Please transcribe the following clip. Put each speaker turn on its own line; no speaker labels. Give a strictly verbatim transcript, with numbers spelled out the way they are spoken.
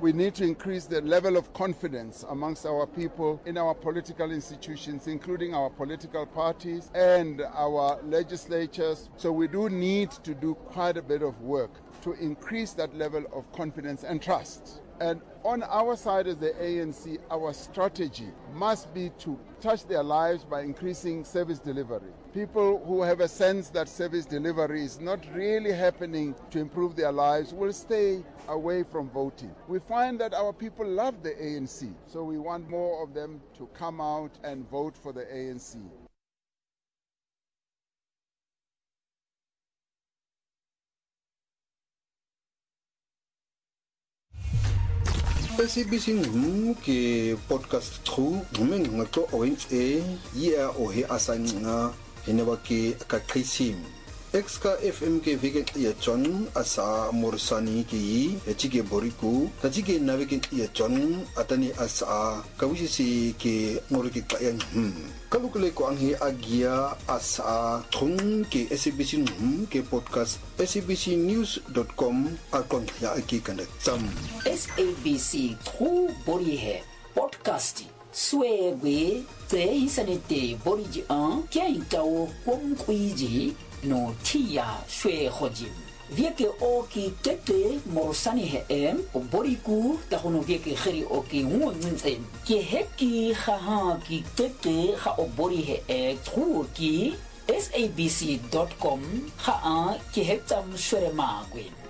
We need to increase the level of confidence amongst our people in our political institutions, including our political parties and our legislatures. So we do need to do quite a bit of work to increase that level of confidence and trust. And on our side as the A N C, our strategy must be to touch their lives by increasing service delivery. People who have a sense that service delivery is not really happening to improve their lives will stay away from voting. We find that our people love the A N C, so we want more of them to come out and vote for the A N C.
S A B C ngu ke podcast tru ngumeng ngato orange e ya o he asanga heneba ke ka krisim exka F M ke vegan ya John asa morsani ki etike boriku tajike navike ya John atani asa kawisi ke ngorike kayan hm kalukule ko anghi agia asa thung ke S A B C ngu ke podcast S A B C news dot com akon ya ki kana tsam
S A B C tru bori he podcast swebe te isanete bori ji an kya intao kom kuiji no tia shwe hojim vieke o ki tete morosani he em o boriku ta hono vieke khiri o ki ngunzen ki heki kha ki tete kha o bori he e tru ki S A B C dot com kha a ki hetam shwe magwe